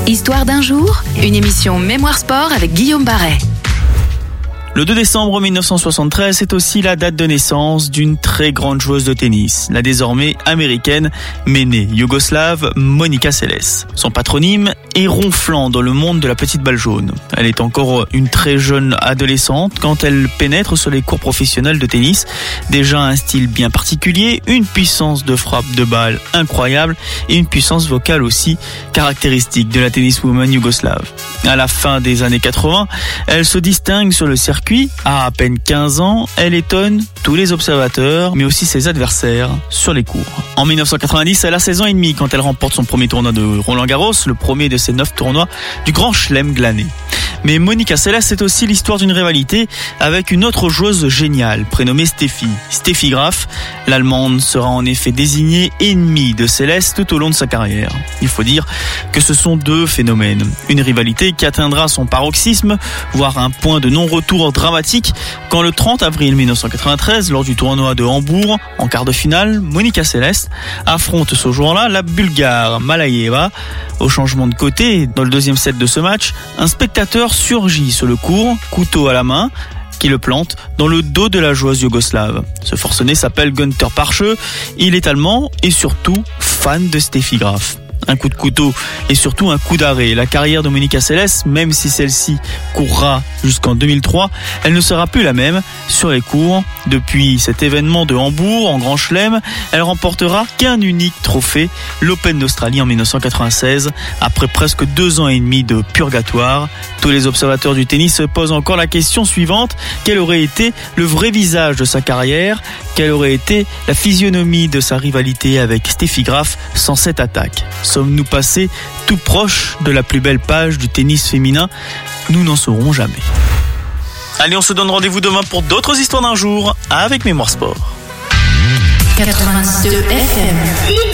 Histoire d'un jour, une émission Mémoire Sport avec Guillaume Barret. Le 2 décembre 1973, c'est aussi la date de naissance d'une très grande joueuse de tennis, la désormais américaine, mais née yougoslave, Monica Seles. Son patronyme est ronflant dans le monde de la petite balle jaune. Elle est encore une très jeune adolescente quand elle pénètre sur les cours professionnels de tennis. Déjà un style bien particulier, une puissance de frappe de balle incroyable et une puissance vocale aussi caractéristique de la tenniswoman yougoslave. À la fin des années 80, elle se distingue sur le circuit. À peine 15 ans, elle étonne tous les observateurs, mais aussi ses adversaires sur les cours. En 1990, elle a 16 ans et demi quand elle remporte son premier tournoi de Roland-Garros, le premier de ses 9 tournois du Grand Chelem glané. Mais Monica Seles, c'est aussi l'histoire d'une rivalité avec une autre joueuse géniale, prénommée Steffi Graf. L'Allemande sera en effet désignée ennemie de Seles tout au long de sa carrière. Il faut dire que ce sont deux phénomènes. Une rivalité qui atteindra son paroxysme, voire un point de non-retour dramatique, quand le 30 avril 1993, lors du tournoi de Hambourg, en quart de finale, Monica Seles affronte ce jour-là la Bulgare Malayeva. Au changement de côté, dans le deuxième set de ce match, un spectateur surgit sur le court, couteau à la main, qui le plante dans le dos de la joueuse yougoslave. Ce forcené s'appelle Günther Parche, il est allemand et surtout fan de Steffi Graf. Un coup de couteau et surtout un coup d'arrêt. La carrière de Monica Seles, même si celle-ci courra jusqu'en 2003, elle ne sera plus la même sur les cours. Depuis cet événement de Hambourg en Grand Chelem, elle remportera qu'un unique trophée, l'Open d'Australie en 1996, après presque 2 ans et demi de purgatoire. Tous les observateurs du tennis se posent encore la question suivante: quel aurait été le vrai visage de sa carrière? Quelle aurait été la physionomie de sa rivalité avec Steffi Graf sans cette attaque? Sommes-nous passés tout proche de la plus belle page du tennis féminin? Nous n'en saurons jamais. Allez, on se donne rendez-vous demain pour d'autres histoires d'un jour avec Mémoire Sport. 82 FM.